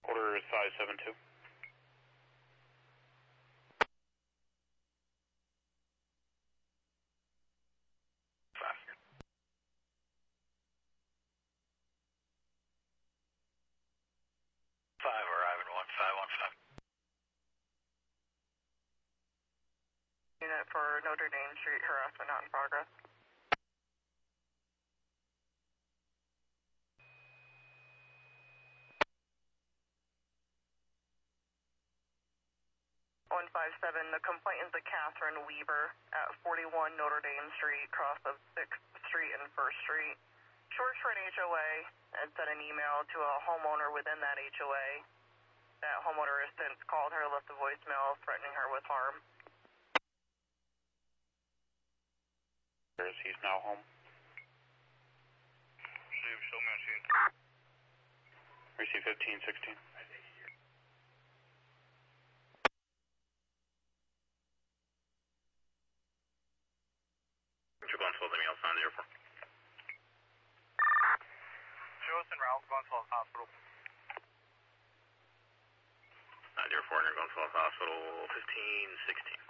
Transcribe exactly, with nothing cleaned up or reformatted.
Order is five seven two. Five. Five arriving one five one five. Unit for Notre Dame Street harassment not in progress. one five seven, the complaint is a Catherine Weaver at forty-one Notre Dame Street, cross of sixth Street and first Street. Short for an H O A and sent an email to a homeowner within that H O A. That homeowner has since called her, left a voicemail threatening her with harm. He's now home. Receive, show me machine. Receive fifteen sixteen. You're going to hold anything else on the airport? Show us en route, Gonzales Hospital. nine zero four, near Gonzales Hospital, fifteen sixteen.